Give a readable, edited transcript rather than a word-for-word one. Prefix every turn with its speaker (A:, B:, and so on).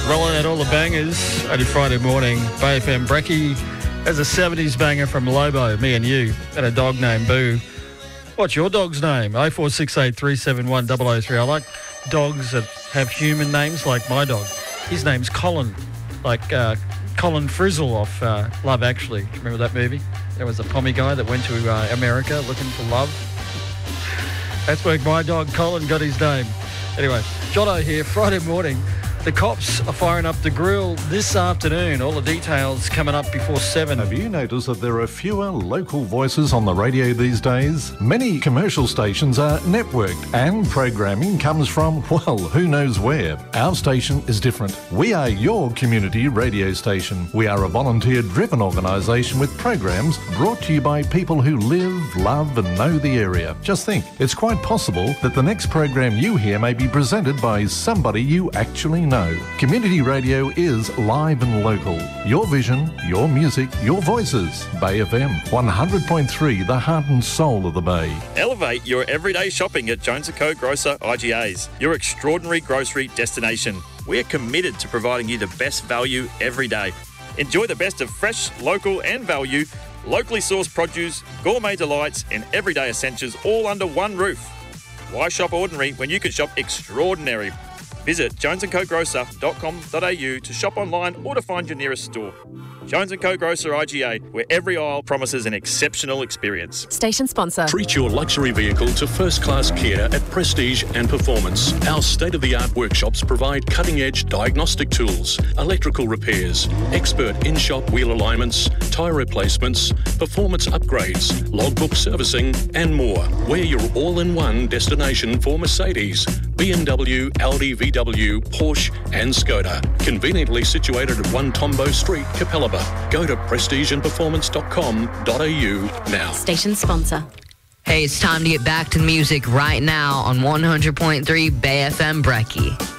A: Rolling out all the bangers. Only Friday morning. Bay FM Brekkie has a 70s banger from Lobo, Me and You, and a dog named Boo. What's your dog's name? 0468 371 003. I like dogs that have human names like my dog. His name's Colin, like Colin Frizzle off Love Actually. Remember that movie? There was a Pommy guy that went to America looking for love. That's where my dog Colin got his name. Anyway, Jono here, Friday morning. The cops are firing up the grill this afternoon. All the details coming up before 7.
B: Have you noticed that there are fewer local voices on the radio these days? Many commercial stations are networked and programming comes from, well, who knows where. Our station is different. We are your community radio station. We are a volunteer-driven organisation with programs brought to you by people who live, love and know the area. Just think, it's quite possible that the next program you hear may be presented by somebody you actually know. Community radio is live and local. Your vision, your music, your voices. Bay FM 100.3, the heart and soul of the Bay.
C: Elevate your everyday shopping at Jones & Co Grocer IGAs, your extraordinary grocery destination. We're committed to providing you the best value every day. Enjoy the best of fresh, local and value, locally sourced produce, gourmet delights and everyday essentials all under one roof. Why shop ordinary when you can shop extraordinary? Visit jonesandcogrocer.com.au to shop online or to find your nearest store. Jones & Co Grocer IGA, where every aisle promises an exceptional experience.
D: Station sponsor.
E: Treat your luxury vehicle to first-class care at Prestige and Performance. Our state-of-the-art workshops provide cutting-edge diagnostic tools, electrical repairs, expert in-shop wheel alignments, tyre replacements, performance upgrades, logbook servicing and more. We're your all-in-one destination for Mercedes, BMW, Audi, VW, Porsche and Skoda. Conveniently situated at 1 Tombo Street, Capalaba. Go to prestigeandperformance.com.au now.
D: Station sponsor.
F: Hey, it's time to get back to the music right now on 100.3 Bay FM Brekkie.